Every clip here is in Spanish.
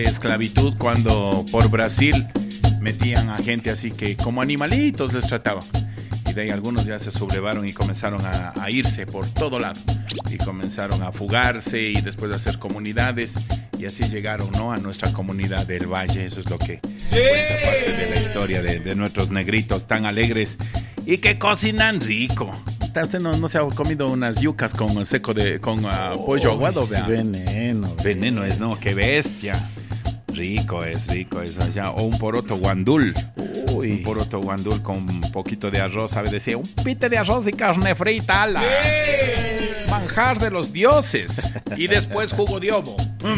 esclavitud cuando por Brasil metían a gente así que como animalitos les trataban. Y de ahí algunos ya se sublevaron y comenzaron a irse por todo lado. Y comenzaron a fugarse y después a hacer comunidades. Y así llegaron, ¿no?, a nuestra comunidad del Valle. Eso es lo que cuenta parte de la historia de nuestros negritos tan alegres y que cocinan rico. ¿Usted no se ha comido unas yucas con pollo aguado? Vea. Veneno es, ¿no? ¡Qué bestia! Rico es allá. O un poroto guandul. Uy. Un poroto guandul con un poquito de arroz, ¿sabe? Decía, un pite de arroz y carne frita. ¡Ala! Manjar de los dioses. Y después jugo de ovo.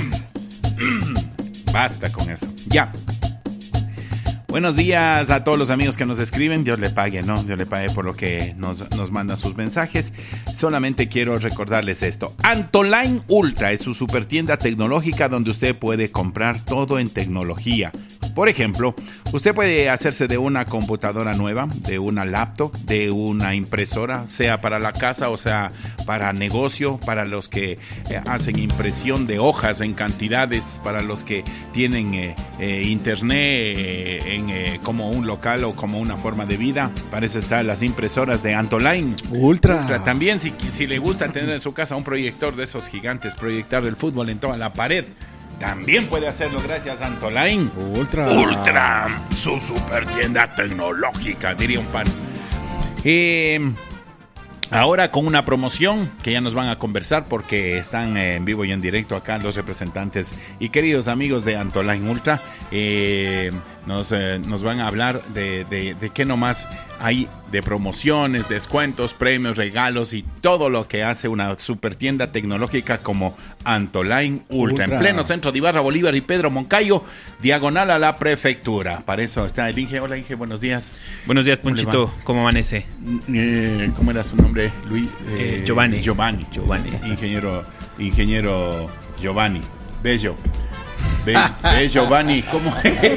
Basta con eso. Ya. Buenos días a todos los amigos que nos escriben. Dios le pague, ¿no? Dios le pague por lo que nos mandan sus mensajes. Solamente quiero recordarles esto. Antoline Ultra es su super tienda tecnológica donde usted puede comprar todo en tecnología. Por ejemplo, usted puede hacerse de una computadora nueva, de una laptop, de una impresora, sea para la casa o sea para negocio, para los que hacen impresión de hojas en cantidades, para los que tienen internet como un local o como una forma de vida. Para eso están las impresoras de Antoline Ultra. También si le gusta tener en su casa un proyector de esos gigantes, proyectar el fútbol en toda la pared, también puede hacerlo gracias a Antoline Ultra, su super tienda tecnológica, diría un pan. Ahora con una promoción que ya nos van a conversar porque están en vivo y en directo acá los representantes y queridos amigos de Antoline Ultra. Nos van a hablar de qué nomás hay de promociones, descuentos, premios, regalos y todo lo que hace una super tienda tecnológica como Antoline Ultra. En pleno centro de Ibarra, Bolívar y Pedro Moncayo, diagonal a la prefectura. Para eso está el Inge. Hola Inge, buenos días. Buenos días, Ponchito. ¿Cómo amanece? ¿Cómo era su nombre, Luis? Giovanni. Ingeniero Giovanni. Bello. Giovanni, ¿cómo?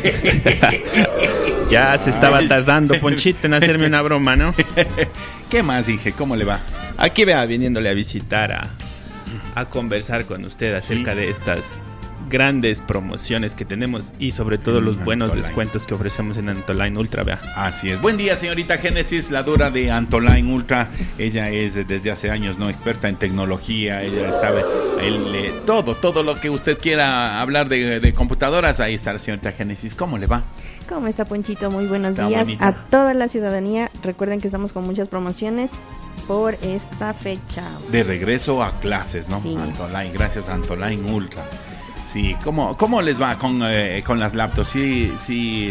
Ya se estaba tardando, Ponchito, en hacerme una broma, ¿no? ¿Qué más, Inge? ¿Cómo le va? Aquí viniéndole a visitar, a conversar con usted acerca de estas grandes promociones que tenemos y sobre todo los buenos descuentos que ofrecemos en Antoline Ultra, vea. Así es. Buen día, señorita Génesis, la dura de Antoline Ultra. Ella es desde hace años no experta en tecnología. Ella sabe todo lo que usted quiera hablar de computadoras. Ahí está la señorita Génesis. ¿Cómo le va? ¿Cómo está, Ponchito? Muy buenos días a toda la ciudadanía. Recuerden que estamos con muchas promociones por esta fecha. De regreso a clases, ¿no? Sí. Antoline, gracias a Antoline Ultra. Sí, ¿cómo les va con las laptops? Sí,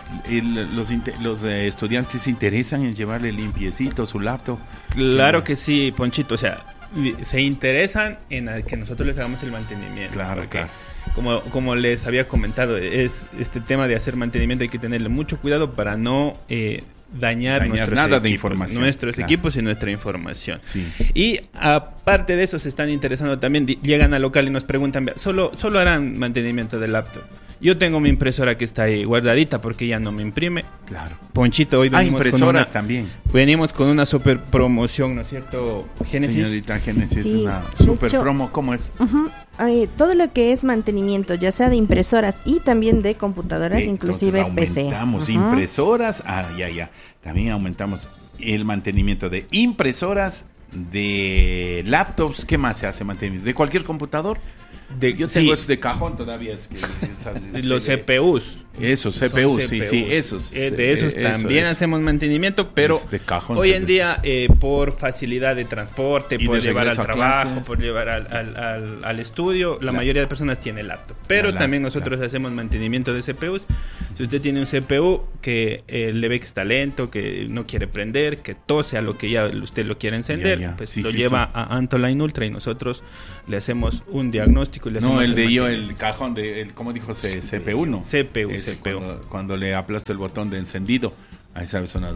los estudiantes se interesan en llevarle limpiecito su laptop. Claro que sí, Ponchito, o sea, se interesan en que nosotros les hagamos el mantenimiento. Claro. Como les había comentado, es este tema de hacer mantenimiento, hay que tenerle mucho cuidado para no dañar nuestros equipos y nuestra información. Sí. Y aparte de eso se están interesando también, llegan al local y nos preguntan, solo harán mantenimiento del laptop. Yo tengo mi impresora que está ahí guardadita porque ya no me imprime. Claro. Ponchito, hoy venimos impresoras también. Venimos con una super promoción, ¿no es cierto, Génesis? Señorita Génesis, sí, una super promo, ¿cómo es? Todo lo que es mantenimiento, ya sea de impresoras y también de computadoras, inclusive PC. Aumentamos impresoras, ya. También aumentamos el mantenimiento de impresoras, de laptops. ¿Qué más se hace mantenimiento? ¿De cualquier computador? Yo tengo eso de cajón todavía. Los CPUs. Esos CPUs, sí, esos. De esos también hacemos mantenimiento, pero hoy en día por facilidad de transporte, por llevar al trabajo, por llevar al estudio, la mayoría de personas tiene laptop. Pero también nosotros hacemos mantenimiento de CPUs. Si usted tiene un CPU que le ve que está lento, que no quiere prender, que tose a lo que ya usted lo quiere encender, pues lo lleva a Antoline Ultra y nosotros le hacemos un diagnóstico. Y le hacemos el cajón ¿cómo dijo? CPU, ¿no? CPU. Cuando le aplasta el botón de encendido, ahí sabes, suena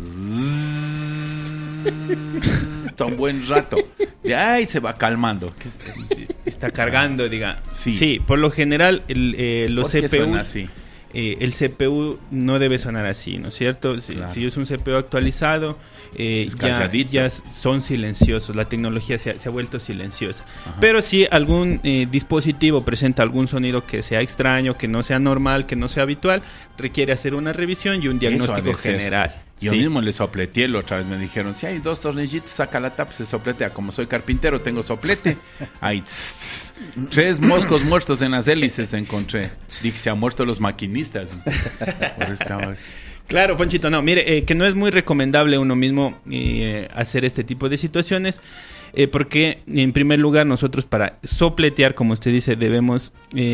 un buen rato. Y ahí se va calmando. Está cargando, diga. Sí, por lo general los CPUs el CPU no debe sonar así, ¿no es cierto? Si es un CPU actualizado, ya son silenciosos, la tecnología se ha vuelto silenciosa. Ajá. Pero si algún dispositivo presenta algún sonido que sea extraño, que no sea normal, que no sea habitual, requiere hacer una revisión y un diagnóstico general. Yo mismo le sopleteé la otra vez, me dijeron, si hay 2 tornillitos, saca la tapa, se sopletea. Como soy carpintero, tengo soplete. Hay 3 moscos muertos en las hélices encontré. Dije, se han muerto los maquinistas. Claro, Ponchito, no, mire, que no es muy recomendable uno mismo hacer este tipo de situaciones, porque en primer lugar nosotros para sopletear, como usted dice, debemos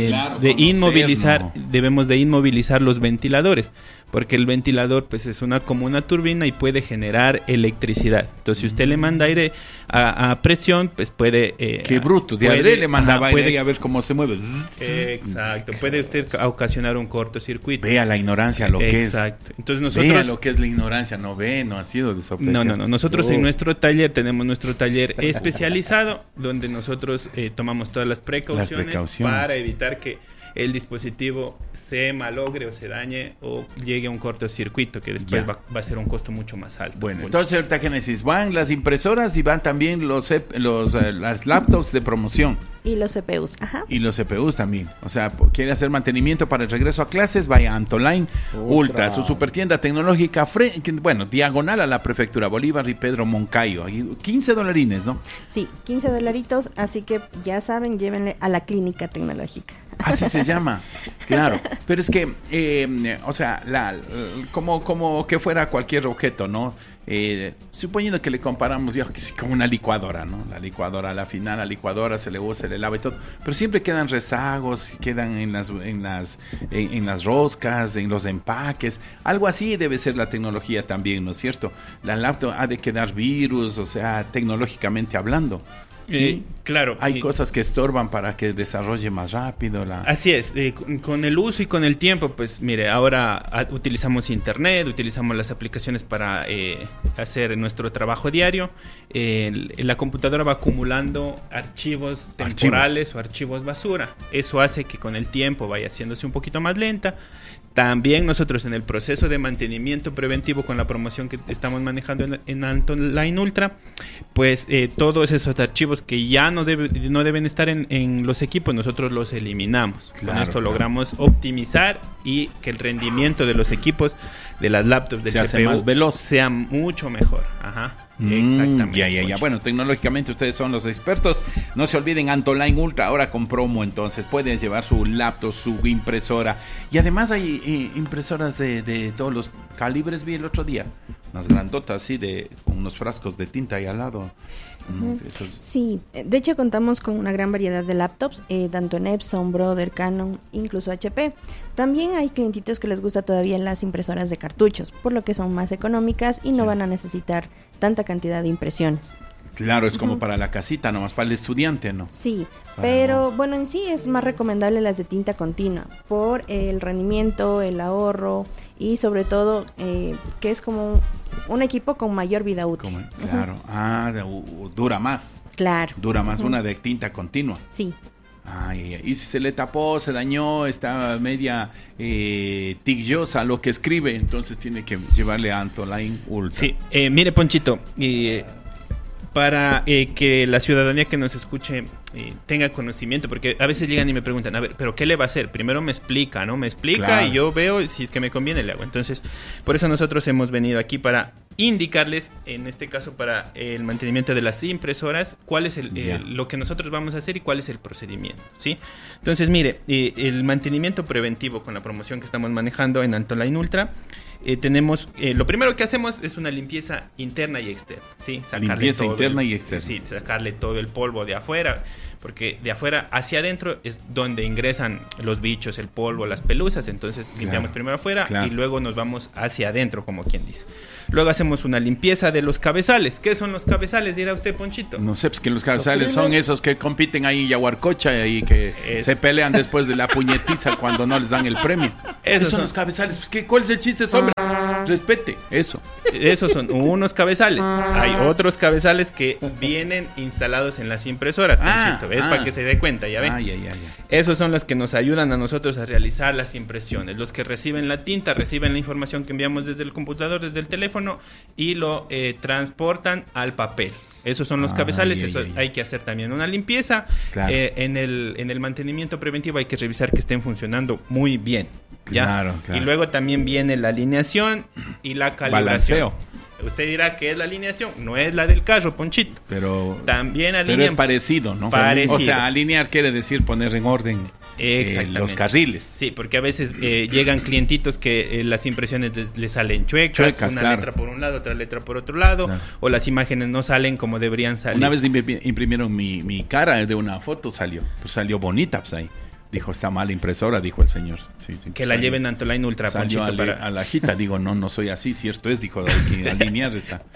inmovilizar los ventiladores, porque el ventilador pues es como una turbina y puede generar electricidad. Entonces si usted le manda aire a presión, pues puede... ¡Qué bruto! De aire le mandaba aire a ver cómo se mueve. Exacto, puede usted ocasionar un cortocircuito. Vea la ignorancia lo que es. Exacto. Entonces nosotros... Vea lo que es la ignorancia, no ha sido de sopletear. No. Nosotros en nuestro taller tenemos nuestro taller especializado, donde nosotros tomamos todas las precauciones para evitar que el dispositivo se malogre o se dañe o llegue a un cortocircuito, que después va a ser un costo mucho más alto. Bueno, entonces ahorita Génesis, van las impresoras y van también las laptops de promoción. Y los CPUs, ajá. Y los CPUs también. O sea, quiere hacer mantenimiento para el regreso a clases, vaya a Antoline Ultra, su supertienda tecnológica, diagonal a la Prefectura Bolívar y Pedro Moncayo. $15, ¿no? Sí, $15, así que ya saben, llévenle a la clínica tecnológica. Así se llama, claro. Pero es que, como que fuera cualquier objeto, ¿no? Suponiendo que le comparamos con una licuadora, ¿no? La licuadora, a la final, la licuadora se le usa, se le lava y todo, pero siempre quedan rezagos, quedan en las roscas, en los empaques. Algo así debe ser la tecnología también, ¿no es cierto? La laptop ha de quedar virus, o sea, tecnológicamente hablando. Sí, claro. Hay cosas que estorban para que desarrolle más rápido. Así es, con el uso y con el tiempo, pues mire, ahora utilizamos internet, utilizamos las aplicaciones para hacer nuestro trabajo diario. La computadora va acumulando archivos temporales o archivos basura. Eso hace que con el tiempo vaya haciéndose un poquito más lenta. También nosotros en el proceso de mantenimiento preventivo con la promoción que estamos manejando en Antoline Ultra, pues todos esos archivos que ya no deben estar en los equipos, nosotros los eliminamos. Con esto logramos optimizar y que el rendimiento de los equipos, de las laptops del CPU, más veloz, sea mucho mejor. Ajá. Exactamente. Ya. Bueno, tecnológicamente ustedes son los expertos. No se olviden, Antoline Ultra ahora con promo, entonces pueden llevar su laptop, su impresora. Y además hay impresoras de todos los calibres. Vi el otro día unas grandotas así con unos frascos de tinta ahí al lado. Sí, de hecho contamos con una gran variedad de laptops, tanto en Epson, Brother, Canon, incluso HP. También hay clientitos que les gusta todavía las impresoras de cartuchos, por lo que son más económicas y no van a necesitar tanta cantidad de impresiones. Claro, es como para la casita, nomás para el estudiante, ¿no? Sí, pero bueno, en sí es más recomendable las de tinta continua por el rendimiento, el ahorro y sobre todo que es como un equipo con mayor vida útil. Claro, dura más. Claro. Dura más una de tinta continua. Sí. Y si se le tapó, se dañó, está media tigillosa lo que escribe, entonces tiene que llevarle a Antoline Ultra. Sí, mire Ponchito, para que la ciudadanía que nos escuche tenga conocimiento, porque a veces llegan y me preguntan, a ver, ¿pero qué le va a hacer? Primero me explica, ¿no? Me explica, claro, y yo veo si es que me conviene, le hago. Entonces, por eso nosotros hemos venido aquí para indicarles, en este caso para el mantenimiento de las impresoras, cuál es lo que nosotros vamos a hacer y cuál es el procedimiento, ¿sí? Entonces, mire, el mantenimiento preventivo con la promoción que estamos manejando en Antoline Ultra, tenemos, lo primero que hacemos es una limpieza interna y externa, ¿sí? Limpieza interna y externa. Sí, sacarle todo el polvo de afuera, porque de afuera hacia adentro es donde ingresan los bichos, el polvo, las pelusas. Entonces limpiamos primero afuera y luego nos vamos hacia adentro, como quien dice. Luego hacemos una limpieza de los cabezales. ¿Qué son los cabezales, dirá usted, Ponchito? No sé, pues que los cabezales son esos que compiten ahí en Yaguarcocha y que se pelean después de la puñetiza cuando no les dan el premio. Esos son los cabezales. Pues, ¿cuál es el chiste, hombre? Respete, eso. Esos son unos cabezales. Hay otros cabezales que vienen instalados en las impresoras. Es para que se dé cuenta, ¿ya ven? Esos son los que nos ayudan a nosotros a realizar las impresiones. Los que reciben la tinta, reciben la información que enviamos desde el computador, desde el teléfono, y lo transportan al papel. Esos son los cabezales, hay que hacer también una limpieza. Claro. En el mantenimiento preventivo hay que revisar que estén funcionando muy bien. ¿ya? Claro. Y luego también viene la alineación y la calibración. Balanceo. Usted dirá que es la alineación, no es la del carro, Ponchito. Pero también alinean. Pero es parecido, ¿no? Parecido. O sea, alinear quiere decir poner en orden los carriles. Sí, porque a veces llegan clientitos que las impresiones les salen chuecas, una letra por un lado, otra letra por otro lado, o las imágenes no salen como deberían salir. Una vez imprimieron mi cara de una foto, salió bonita, pues ahí. Dijo, está mal la impresora, dijo el señor. Sí, que la lleven a Antoline Ultra, Ponchito, a la jita. Digo, no soy así, cierto es, dijo, hay que alinear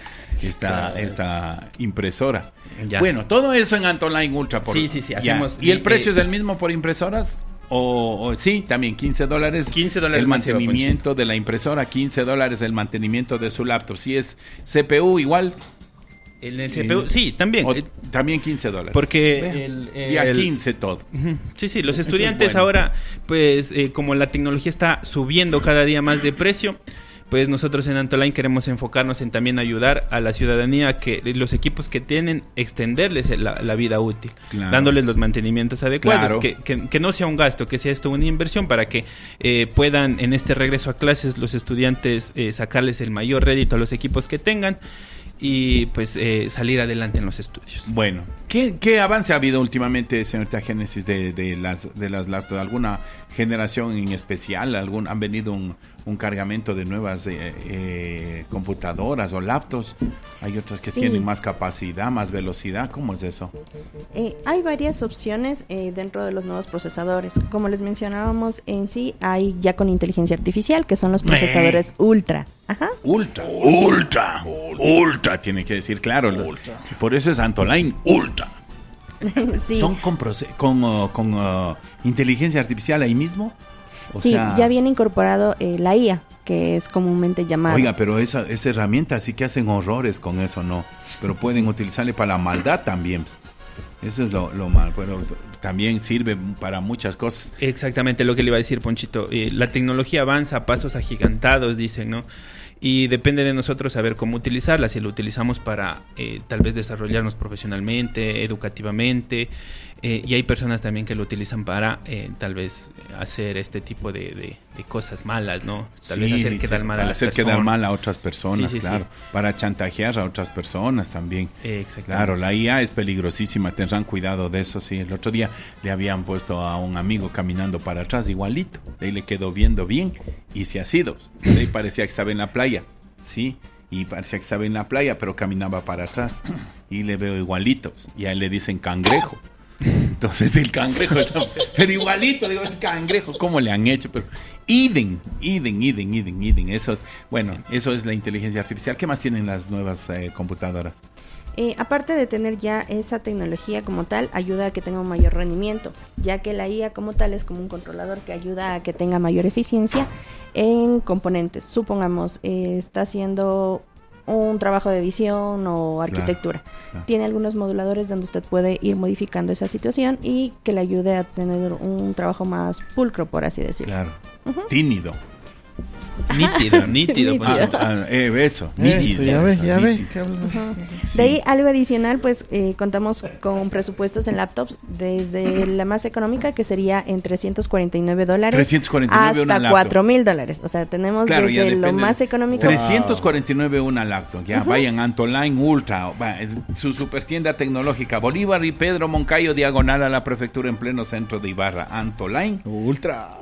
esta impresora. Ya. Bueno, todo eso en Antoline Ultra. Sí, hacemos. ¿Y el precio es el mismo por impresoras? O sí, también $15. $15 el mantenimiento de la impresora, $15 el mantenimiento de su laptop. Si es CPU, igual. En el CPU, sí, también. También $15. Porque día 15 todo. Sí, los estudiantes ahora, pues, como la tecnología está subiendo cada día más de precio, pues nosotros en Antoline queremos enfocarnos en también ayudar a la ciudadanía a que los equipos que tienen, extenderles la vida útil, dándoles los mantenimientos adecuados, que no sea un gasto, que sea esto una inversión para que puedan en este regreso a clases los estudiantes sacarles el mayor rédito a los equipos que tengan y pues salir adelante en los estudios. Bueno, ¿qué avance ha habido últimamente, señorita Génesis, de las laptops? ¿Alguna generación en especial? ¿Han venido un cargamento de nuevas computadoras o laptops? ¿Hay otras que tienen más capacidad, más velocidad? ¿Cómo es eso? Hay varias opciones dentro de los nuevos procesadores. Como les mencionábamos, en sí hay ya con inteligencia artificial, que son los procesadores Ultra. Ajá. Ultra, tiene que decir, claro. Ultra. Por eso es Antoline Ultra. Sí. ¿Son con inteligencia artificial ahí mismo? O sea, ya viene incorporado la IA, que es comúnmente llamada. Oiga, pero esa herramienta sí que hacen horrores con eso, ¿no? Pero pueden utilizarle para la maldad también. Eso es lo mal, pero también sirve para muchas cosas. Exactamente lo que le iba a decir, Ponchito. La tecnología avanza a pasos agigantados, dicen, ¿no? Y depende de nosotros saber cómo utilizarla, si lo utilizamos para tal vez desarrollarnos profesionalmente, educativamente, y hay personas también que lo utilizan para tal vez hacer este tipo de cosas malas, ¿no? Tal vez hacer quedar mal a las personas. Hacer quedar mal a otras personas, claro. Para chantajear a otras personas también. Exactamente. Claro, la IA es peligrosísima, tendrán cuidado de eso, sí. El otro día le habían puesto a un amigo caminando para atrás igualito, de ahí le quedó viendo bien y se ha sido. De ahí parecía que estaba en la playa, sí. Y parecía que estaba en la playa, pero caminaba para atrás. Y le veo igualito. Y a él le dicen cangrejo. Entonces el cangrejo está, pero igualito, digo, el cangrejo, ¿cómo le han hecho? Pero idem. Eso es la inteligencia artificial. ¿Qué más tienen las nuevas computadoras? Aparte de tener ya esa tecnología como tal, ayuda a que tenga un mayor rendimiento, ya que la IA como tal es como un controlador que ayuda a que tenga mayor eficiencia en componentes. Supongamos, está haciendo un trabajo de edición o arquitectura. Claro. Tiene algunos moduladores donde usted puede ir modificando esa situación y que le ayude a tener un trabajo más pulcro, por así decirlo. Claro. Tímido. Nítido. Eso, nítido. Ya ves. De ahí algo adicional, pues contamos con presupuestos en laptops desde la más económica, que sería en $349 hasta $4,000. O sea, tenemos desde lo más económico. 349 una laptop. Ya vayan Antoline Ultra, su super tienda tecnológica Bolívar y Pedro Moncayo, diagonal a la prefectura, en pleno centro de Ibarra. Antoline Ultra.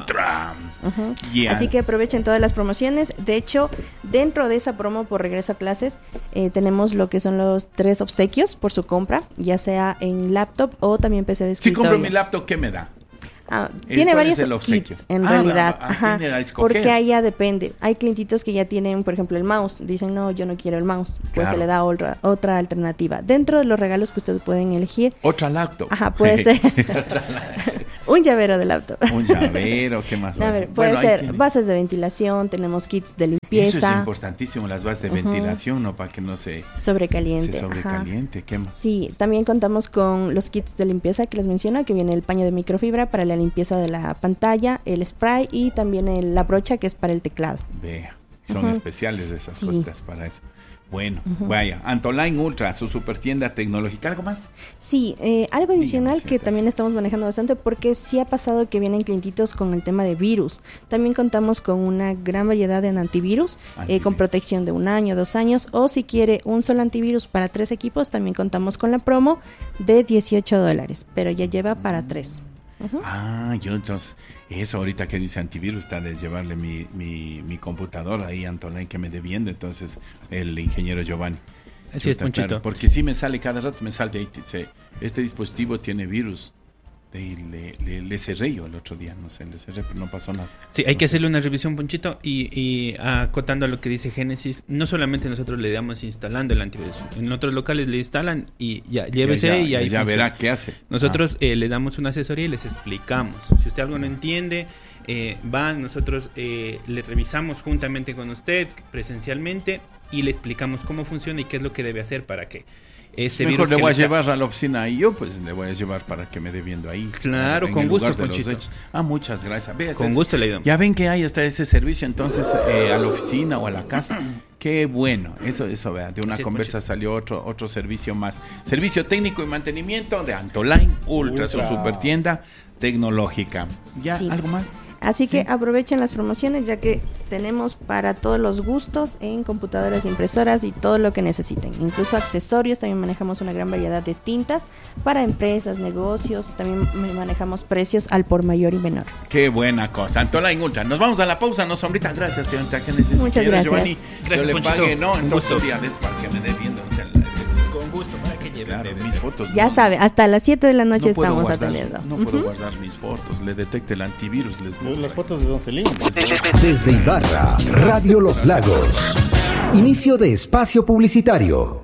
Así que aprovechen todas las promociones. De hecho, dentro de esa promo por regreso a clases, tenemos lo que son los 3 obsequios por su compra, ya sea en laptop o también PC de escritorio. Si compro mi laptop, ¿qué me da? Tiene varios kits en realidad, porque ahí ya depende. Hay clientitos que ya tienen, por ejemplo, el mouse, dicen no, yo no quiero el mouse, pues se le da otra alternativa. Dentro de los regalos que ustedes pueden elegir, otra laptop, puede ser Un llavero de laptop. Un llavero, ¿qué más? A ver, puede ser bases de ventilación, tenemos kits de limpieza. Eso es importantísimo, las bases de ventilación, ¿no? Para que no se sobrecaliente. ¿Qué más? Sí, también contamos con los kits de limpieza que les menciona, que viene el paño de microfibra para la limpieza de la pantalla, el spray y también la brocha que es para el teclado. Vea, son especiales esas cosas para eso. Bueno, vaya, Antoline Ultra, su super tienda tecnológica, ¿algo más? Sí, algo adicional que también estamos manejando bastante porque sí ha pasado que vienen clientitos con el tema de virus. También contamos con una gran variedad en antivirus. Con protección de 1 año, 2 años, o si quiere un solo antivirus para 3 equipos, también contamos con la promo de $18, pero ya lleva para 3. Yo entonces, eso ahorita que dice antivirus, está de llevarle mi computadora ahí a Antoline que me debiendo, entonces el ingeniero Giovanni. Así es, Ponchito. Claro, porque sí me sale cada rato, me sale ahí, dice, este dispositivo tiene virus. Y le cerré yo el otro día, no sé, le cerré, pero no pasó nada. Sí, hay que hacerle una revisión, Ponchito, y acotando a lo que dice Génesis, no solamente nosotros le damos instalando el antivirus, en otros locales le instalan y ya, llévese y ahí ya verá qué hace. Nosotros le damos una asesoría y les explicamos. Si usted algo no entiende, nosotros le revisamos juntamente con usted, presencialmente, y le explicamos cómo funciona y qué es lo que debe hacer para que mejor le voy a llevar a la oficina y yo pues le voy a llevar para que me dé viendo ahí. Claro, con gusto, Ponchito. Muchas gracias. Vea, con gusto le ayudamos. Ya ven que hay hasta ese servicio entonces a la oficina o a la casa. Qué bueno, eso vea, de una conversa salió otro servicio más. Servicio técnico y mantenimiento de Antoline Ultra, su super tienda tecnológica. ¿Ya algo más? Así que aprovechen las promociones, ya que tenemos para todos los gustos en computadoras, impresoras y todo lo que necesiten. Incluso accesorios, también manejamos una gran variedad de tintas para empresas, negocios, también manejamos precios al por mayor y menor. Qué buena cosa. Antoline Ultra. Nos vamos a la pausa, no sombrita. Gracias, señorita. Muchas gracias. Giovanni, gracias, yo le pague, ¿no? Entonces, para que me dé viendo. Con gusto, para que lleve mis fotos. Ya sabe, hasta las 7 de la noche estamos atendiendo. No puedo guardar mis fotos, le detecte el antivirus. Las fotos de Don Celín. Desde Ibarra, Radio Los Lagos. Inicio de espacio publicitario.